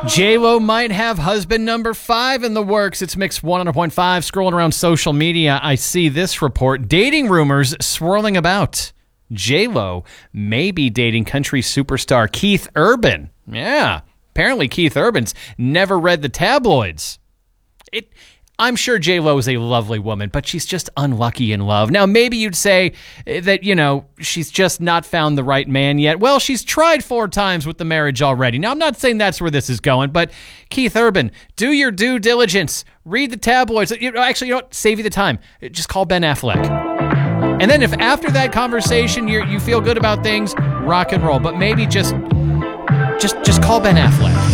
J-Lo might have husband number 5 in the works. It's Mix 100.5. Scrolling around social media, I see this report. Dating rumors swirling about. J-Lo may be dating country superstar Keith Urban. Yeah, apparently Keith Urban's never read the tabloids. I'm sure J-Lo is a lovely woman, but she's just unlucky in love. Now, maybe you'd say that, she's just not found the right man yet. Well, she's tried 4 times with the marriage already. Now, I'm not saying that's where this is going, but Keith Urban, do your due diligence. Read the tabloids. Actually, save you the time. Just call Ben Affleck. And then if after that conversation you feel good about things, rock and roll. But maybe just call Ben Affleck.